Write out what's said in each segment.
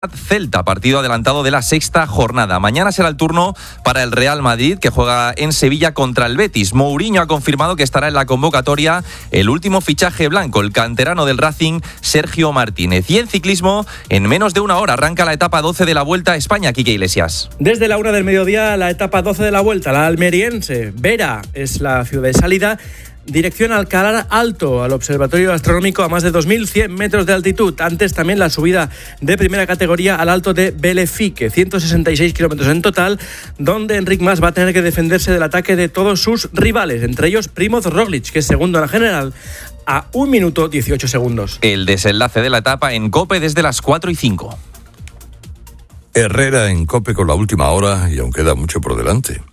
Celta, partido adelantado de la sexta jornada. Mañana será el turno para el Real Madrid, que juega en Sevilla contra el Betis. Mourinho ha confirmado que estará en la convocatoria el último fichaje blanco, el canterano del Racing, Sergio Martínez. Y en ciclismo, en menos de una hora arranca la etapa 12 de la Vuelta a España. Quique Iglesias. Desde la 1 del mediodía, la etapa 12 de la Vuelta, la almeriense. Vera es la ciudad de salida. Dirección Alcalá Alto, al observatorio astronómico a más de 2.100 metros de altitud. Antes también la subida de primera categoría al Alto de Belefique, 166 kilómetros en total, donde Enric Mas va a tener que defenderse del ataque de todos sus rivales, entre ellos Primoz Roglic, que es segundo en la general, a 1 minuto 18 segundos. El desenlace de la etapa en COPE desde las 4:05. Herrera en COPE con la última hora y aún queda mucho por delante.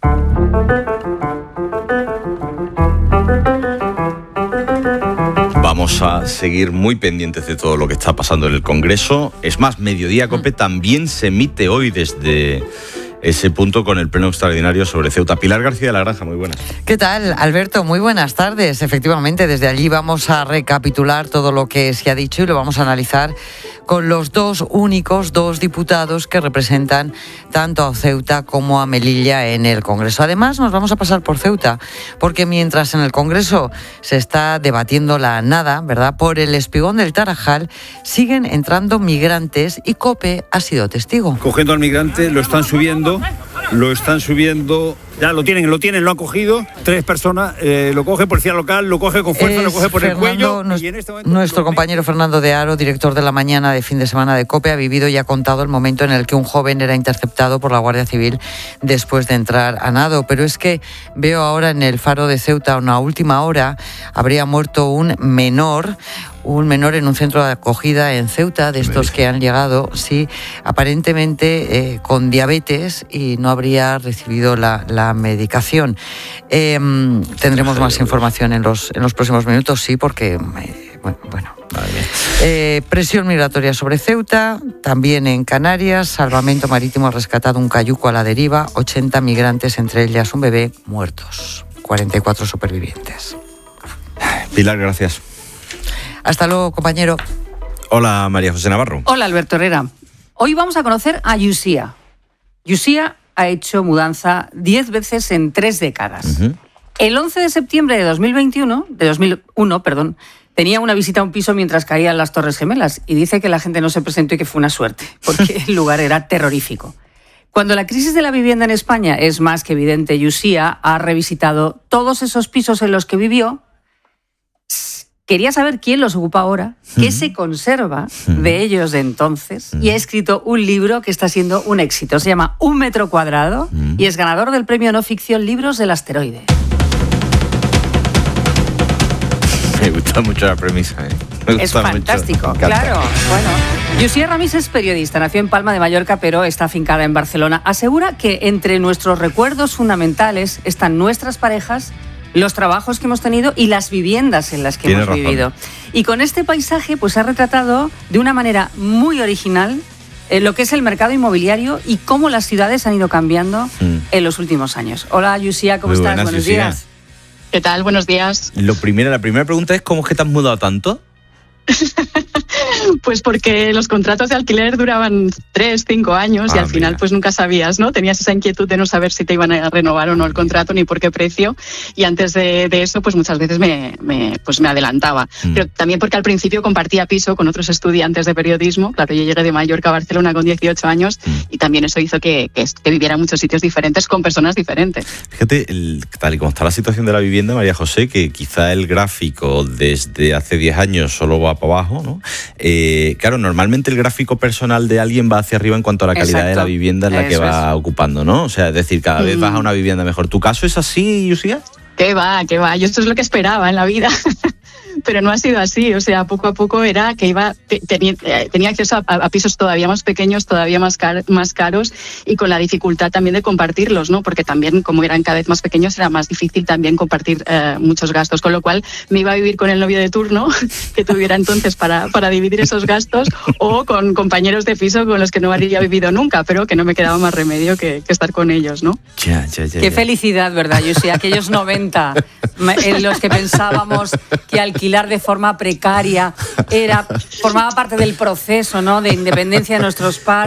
Vamos a seguir muy pendientes de todo lo que está pasando en el Congreso. Es más, Mediodía COPE también se emite hoy desde ese punto con el pleno extraordinario sobre Ceuta. Pilar García de la Granja, muy buenas. ¿Qué tal, Alberto? Muy buenas tardes. Efectivamente, desde allí vamos a recapitular todo lo que se ha dicho y lo vamos a analizar con los dos diputados que representan tanto a Ceuta como a Melilla en el Congreso. Además, nos vamos a pasar por Ceuta, porque mientras en el Congreso se está debatiendo la nada, ¿verdad?, por el espigón del Tarajal, siguen entrando migrantes y COPE ha sido testigo. Cogiendo al migrante, lo están subiendo, ya lo tienen, lo han cogido, 3 personas, lo coge policía local, lo coge con fuerza, lo coge por el cuello. Nuestro compañero Fernando de Aro, director de la mañana de fin de semana de COPE, ha vivido y ha contado el momento en el que un joven era interceptado por la Guardia Civil después de entrar a nado. Pero es que veo ahora en el Faro de Ceuta, a una última hora, habría muerto un menor en un centro de acogida en Ceuta, de estos que han llegado, sí, aparentemente con diabetes, y no habría recibido la medicación. Tendremos más información en los próximos minutos, sí, porque bueno. Presión migratoria sobre Ceuta, también en Canarias. Salvamento Marítimo ha rescatado un cayuco a la deriva, 80 migrantes, entre ellas un bebé, muertos, 44 supervivientes. Pilar, gracias. Hasta luego, compañero. Hola, María José Navarro. Hola, Alberto Herrera. Hoy vamos a conocer a Yusia. Yusia ha hecho mudanza 10 veces en 3 décadas. Uh-huh. El 11 de septiembre de 2001, tenía una visita a un piso mientras caían las Torres Gemelas y dice que la gente no se presentó y que fue una suerte, porque el lugar era terrorífico. Cuando la crisis de la vivienda en España es más que evidente, Yusia ha revisitado todos esos pisos en los que vivió. Quería saber quién los ocupa ahora, qué se conserva de ellos de entonces, y ha escrito un libro que está siendo un éxito. Se llama 1 metro cuadrado y es ganador del premio no ficción Libros del Asteroide. Me gusta mucho la premisa. Es fantástico, claro. Bueno, Yusia Ramis es periodista, nació en Palma de Mallorca, pero está afincada en Barcelona. Asegura que entre nuestros recuerdos fundamentales están nuestras parejas, los trabajos que hemos tenido y las viviendas en las que hemos vivido. Y con este paisaje pues ha retratado de una manera muy original lo que es el mercado inmobiliario y cómo las ciudades han ido cambiando en los últimos años. Hola, Yusia, ¿cómo estás? Buenos días. ¿Qué tal? Buenos días. La primera pregunta es, ¿cómo es que te has mudado tanto? Pues porque los contratos de alquiler duraban 3, 5 años y al final pues nunca sabías, ¿no? Tenías esa inquietud de no saber si te iban a renovar o no el contrato ni por qué precio, y antes de eso pues muchas veces me adelantaba. Pero también porque al principio compartía piso con otros estudiantes de periodismo. Claro, yo llegué de Mallorca a Barcelona con 18 años y también eso hizo que viviera en muchos sitios diferentes con personas diferentes. Fíjate, tal y como está la situación de la vivienda, María José, que quizá el gráfico desde hace 10 años solo va para abajo, ¿no? Claro, normalmente el gráfico personal de alguien va hacia arriba en cuanto a la calidad de la vivienda en la que va ocupando, ¿no? O sea, es decir, cada vez vas a una vivienda mejor. ¿Tu caso es así, Yusia? ¿Qué va? Yo esto es lo que esperaba en la vida. Pero no ha sido así, o sea, poco a poco era que tenía acceso a pisos todavía más pequeños, todavía más caros, y con la dificultad también de compartirlos, ¿no? Porque también, como eran cada vez más pequeños, era más difícil también compartir muchos gastos, con lo cual me iba a vivir con el novio de turno que tuviera entonces para dividir esos gastos, o con compañeros de piso con los que no habría vivido nunca, pero que no me quedaba más remedio que estar con ellos, ¿no? Qué felicidad, ¿verdad, Yusia? Aquellos 90 en los que pensábamos que alquilar alquilar de forma precaria, formaba parte del proceso, ¿no?, de independencia de nuestros padres.